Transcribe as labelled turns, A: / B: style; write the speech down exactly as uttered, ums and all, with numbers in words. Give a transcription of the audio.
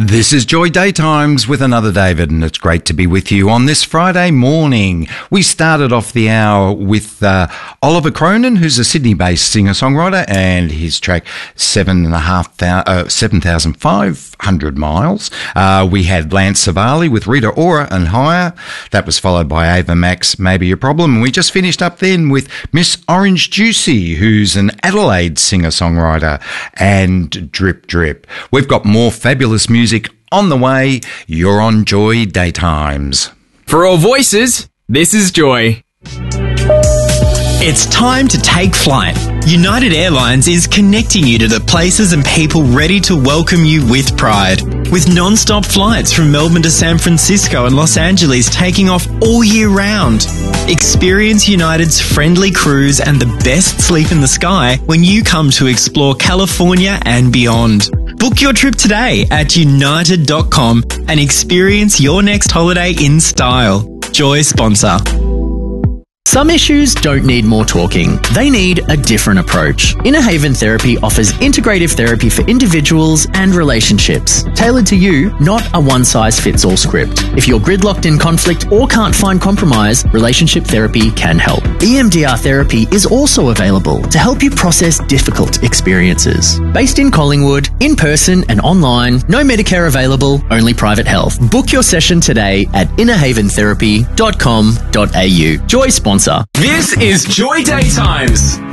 A: This is Joy Daytimes with another David, and it's great to be with you on this Friday morning. We started off the hour with uh, Oliver Cronin, who's a Sydney-based singer-songwriter, and his track seven and a half thousand, uh, seven thousand five hundred miles. Uh, we had Lance Savali with Rita Ora and Higher. That was followed by Ava Max, Maybe a Problem. And we just finished up then with Miss Orange Juicy, who's an Adelaide singer-songwriter, and Drip Drip. We've got more fabulous music on the way. You're on Joy Daytimes.
B: For all voices, this is Joy.
C: It's time to take flight. United Airlines is connecting you to the places and people ready to welcome you with pride. With non-stop flights from Melbourne to San Francisco and Los Angeles taking off all year round. Experience United's friendly crews and the best sleep in the sky when you come to explore California and beyond. Book your trip today at united dot com and experience your next holiday in style. Joy sponsor. Some issues don't need more talking. They need a different approach. Inner Haven Therapy offers integrative therapy for individuals and relationships. Tailored to you, not a one-size-fits-all script. If you're gridlocked in conflict or can't find compromise, relationship therapy can help. E M D R therapy is also available to help you process difficult experiences. Based in Collingwood, in person and online, no Medicare available, only private health. Book your session today at inner haven therapy dot com dot a u. Joy sponsor.
B: This is Joy Daytimes.